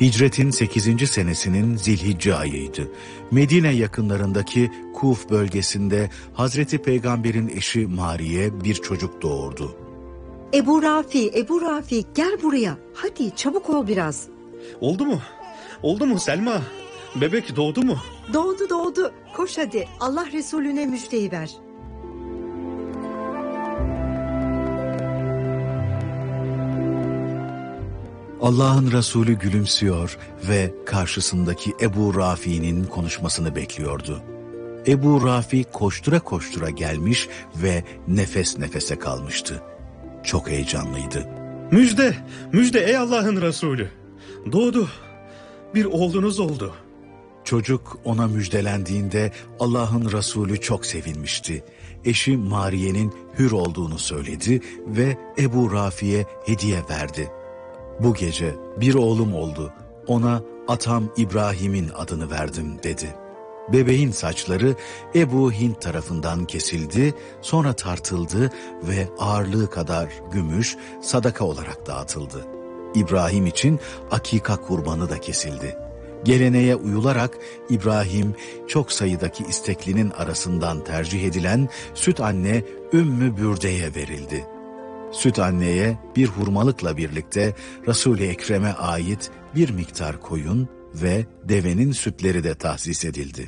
Hicretin 8. senesinin Zilhicce ayıydı. Medine yakınlarındaki Kuf bölgesinde Hazreti Peygamber'in eşi Mariye bir çocuk doğurdu. Ebu Rafi gel buraya. Hadi çabuk ol biraz. Oldu mu? Oldu mu Selma? Bebek doğdu mu? Doğdu. Koş hadi. Allah Resulüne müjdeyi ver. Allah'ın Resulü gülümsüyor ve karşısındaki Ebu Rafi'nin konuşmasını bekliyordu. Ebu Rafi koştura koştura gelmiş ve nefes nefese kalmıştı. Çok heyecanlıydı. Müjde ey Allah'ın Resulü. Doğdu. Bir oğlunuz oldu. Çocuk ona müjdelendiğinde Allah'ın Resulü çok sevinmişti. Eşi Mariye'nin hür olduğunu söyledi ve Ebu Rafi'ye hediye verdi. Bu gece bir oğlum oldu, ona atam İbrahim'in adını verdim dedi. Bebeğin saçları Ebu Hint tarafından kesildi, sonra tartıldı ve ağırlığı kadar gümüş sadaka olarak dağıtıldı. İbrahim için akika kurbanı da kesildi. Geleneğe uyularak İbrahim çok sayıdaki isteklinin arasından tercih edilen süt anne Ümmü Bürde'ye verildi. Süt anneye bir hurmalıkla birlikte Resul-i Ekrem'e ait bir miktar koyun ve devenin sütleri de tahsis edildi.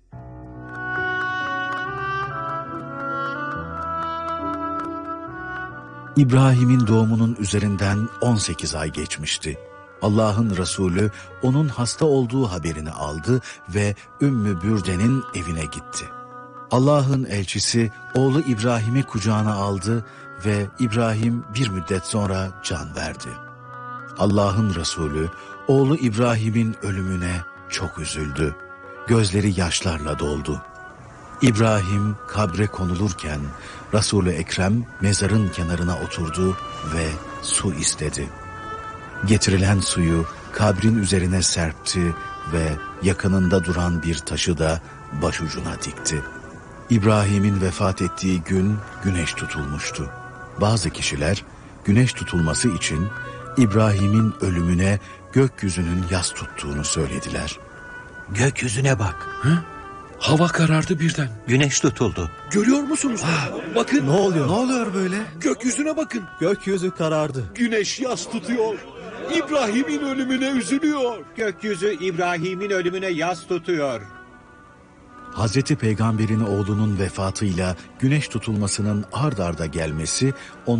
İbrahim'in doğumunun üzerinden 18 ay geçmişti. Allah'ın Resulü onun hasta olduğu haberini aldı ve Ümmü Bürde'nin evine gitti. Allah'ın elçisi oğlu İbrahim'i kucağına aldı ve İbrahim bir müddet sonra can verdi. Allah'ın Resulü oğlu İbrahim'in ölümüne çok üzüldü. Gözleri yaşlarla doldu. İbrahim kabre konulurken Resul-i Ekrem mezarın kenarına oturdu ve su istedi. Getirilen suyu kabrin üzerine serpti ve yakınında duran bir taşı da başucuna dikti. İbrahim'in vefat ettiği gün güneş tutulmuştu. Bazı kişiler güneş tutulması için İbrahim'in ölümüne gökyüzünün yas tuttuğunu söylediler. Gökyüzüne bak. Hı? Hava karardı birden. Güneş tutuldu. Görüyor musunuz? Bakın. Ne oluyor böyle? Gökyüzüne bakın. Gökyüzü karardı. Güneş yas tutuyor. İbrahim'in ölümüne üzülüyor. Gökyüzü İbrahim'in ölümüne yas tutuyor. Hazreti Peygamber'in oğlunun vefatıyla güneş tutulmasının ard arda gelmesi